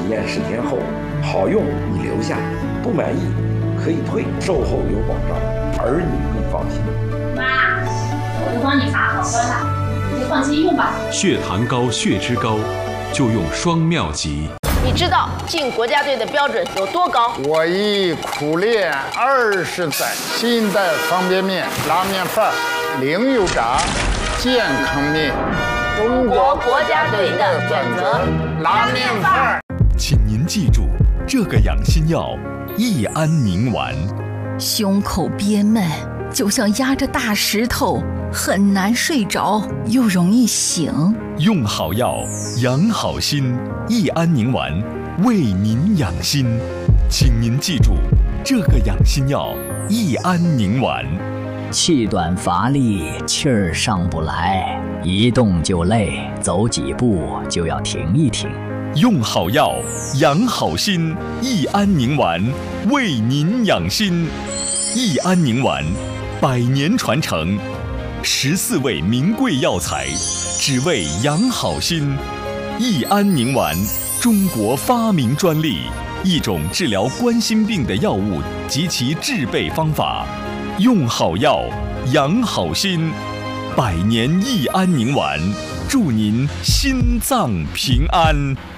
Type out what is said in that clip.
验10天后好用你留下，不满意可以退，售后有保障，儿女更放心。 妈，我都帮你查好端了，你就放心用吧。 血糖高、血脂高，就用双妙吉。 你知道进国家队的标准有多高？ 我已苦练20载，新代方便面、拉面饭、零油炸、健康面，中国国家队的选择，拉面饭。 请您记住，这个养心药益安宁丸。 胸口憋闷，就像压着大石头，很难睡着，又容易醒。 用好药，养好心，益安宁丸为您养心。请您记住，这个养心药益安宁丸。 气短乏力，气儿上不来，一动就累，走几步就要停一停。 用好药，养好心，益安宁丸为您养心。益安宁丸100年传承，14味名贵药材，只为养好心。益安宁丸，中国发明专利，一种治疗冠心病的药物及其制备方法。用好药，养好心，100年益安宁丸，祝您心脏平安。